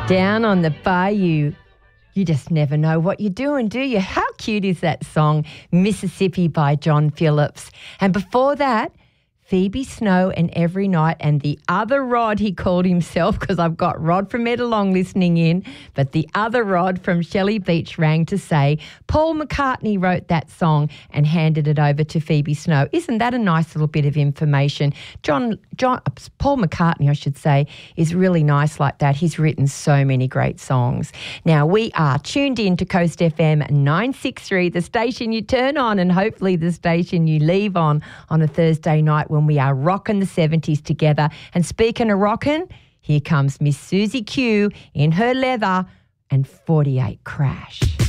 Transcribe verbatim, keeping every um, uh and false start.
Down on the bayou, you just never know what you're doing, do you? How cute is that song, Mississippi by John Phillips? And before that, Phoebe Snow and Every Night, and the other Rod, he called himself, because I've got Rod from Edalong listening in, but the other Rod from Shelley Beach rang to say Paul McCartney wrote that song and handed it over to Phoebe Snow. Isn't that a nice little bit of information? John, John, Paul McCartney, I should say, is really nice like that. He's written so many great songs. Now, we are tuned in to Coast F M nine sixty-three, the station you turn on and hopefully the station you leave on on a Thursday night when we are rocking the seventies together. And speaking of rocking, here comes Miss Susie Q in her leather and forty-eight Crash.